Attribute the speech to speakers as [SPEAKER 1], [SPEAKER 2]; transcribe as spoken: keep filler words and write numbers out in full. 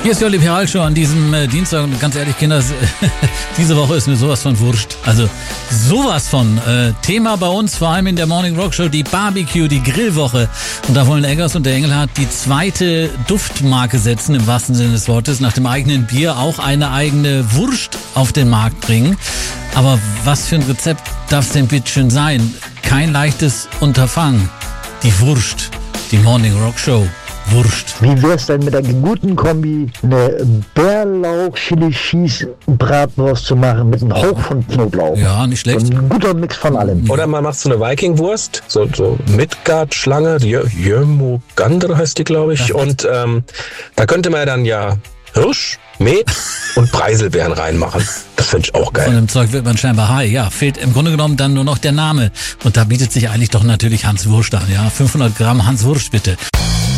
[SPEAKER 1] Hier ist die Olli Peral Show an diesem äh, Dienstag und ganz ehrlich, Kinder, diese Woche ist mir sowas von wurscht. Also sowas von. Äh, Thema bei uns, vor allem in der Morning Rock Show, die Barbecue, die Grillwoche. Und da wollen Eggers und der Engelhardt die zweite Duftmarke setzen, im wahrsten Sinne des Wortes, nach dem eigenen Bier auch eine eigene Wurst auf den Markt bringen. Aber was für ein Rezept darf es denn bitte schön sein? Kein leichtes Unterfangen. Die Wurst, die Morning Rock Show. Wurst.
[SPEAKER 2] Wie wär's denn mit der guten Kombi, eine Bärlauch-Chili-Cheese-Bratwurst zu machen mit einem Hauch von Knoblauch?
[SPEAKER 1] Ja, nicht schlecht.
[SPEAKER 2] Und ein guter Mix von allem.
[SPEAKER 3] Oder man macht so eine Viking-Wurst, so, so Midgard-Schlange, Jörmungandr heißt die, glaube ich. Und ähm, da könnte man dann ja Hirsch, Met und Preiselbeeren reinmachen. Das finde ich auch geil.
[SPEAKER 1] Von dem Zeug wird man scheinbar high. Ja, fehlt im Grunde genommen dann nur noch der Name. Und da bietet sich eigentlich doch natürlich Hans Wurst an. Ja, fünfhundert Gramm Hans Wurst bitte.